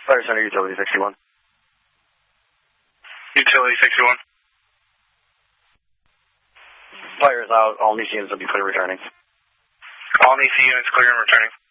Fire Center, Utility 61. Utility 61. Fire is out. All NEC units will be clear returning. All NEC units clear and returning.